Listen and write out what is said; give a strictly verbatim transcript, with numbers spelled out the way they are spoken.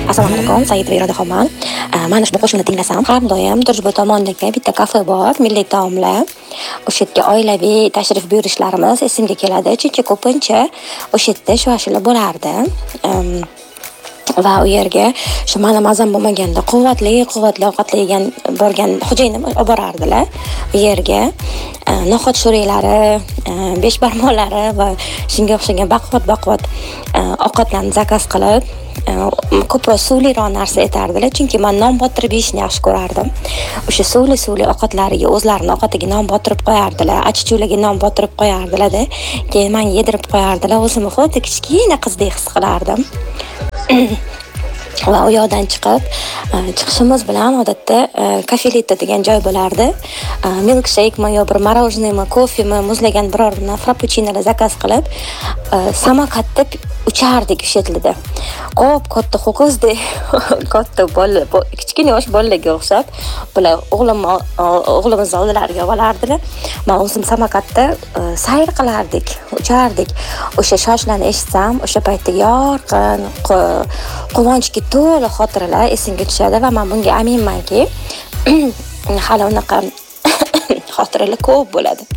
Assalomu alaykum, Saidova Irodaxonman. Mana ushbu qo'shimni tinglasam, har doim Turjiboy tomondagi bitta kafe bor, Milliy taomlar. O'sha yerga oilaviy tashrif buyurishlarimiz esimga keladi, chunki ko'pincha o'sha yerda shu bo'lardi. Va u yerga shu mana mazam bo'lmaganda quvvatli, quvvatli ovqatlar yegan borgan xo'jayinim olib borardilar. U yerga no'xat sho'ralari, besh barmoqlari va shunga o'xshagan baquvvat-baquvvat ovqatlarni zakaz qilib, ko'proq suvliroq narsa aytardilar, chunki men non botirib yeyishni yaxshi ko'rardim. O'sha suvli-suvli ovqatlariga o'zlarining ovqatiga non botirib qo'yardilar, achichuliga non botirib qo'yardilar-da, keyin men yedirib qo'yardilar. O'zimni xuddi kichkina qizdek his qilardim. Va u yoqdan chiqib, chiqishimiz bilan odatda Kafelita degan joy bo'lardi. Milkshake-mi yo bir morojenoymi, kofemi, muzlagan biror frappuchinolar zakaz qilib, samokatda uchardik o'sha yerda. Qop katta ho'kizdek, katta bola, kichkina yosh bolalarga o'xshab, bular o'g'lim o'g'limiz oldilariga olardilar. Men o'zim samokatda sayr qilardik, uchardik. O'sha shoshlarni eshitsam, o'sha paytda yorqin, quvonchga to'la xotiralar esimga tushadi va men bunga aminmanki, hali unaqa xotiralar ko'p bo'ladi.